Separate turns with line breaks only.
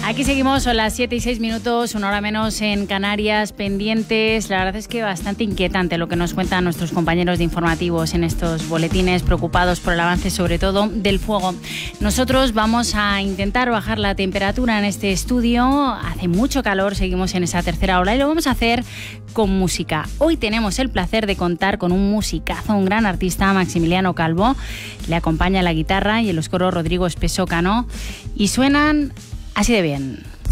Aquí seguimos, son las 7:06, una hora menos en Canarias, pendientes. La verdad es que bastante inquietante lo que nos cuentan nuestros compañeros de informativos en estos boletines, preocupados por el avance sobre todo del fuego. Nosotros vamos a intentar bajar la temperatura en este estudio. Hace mucho calor, seguimos en esa tercera ola y lo vamos a hacer con música. Hoy tenemos el placer de contar con un musicazo, un gran artista, Maximiliano Calvo. Le acompaña la guitarra y en los coros Rodrigo Espeso Cano y suenan así de bien.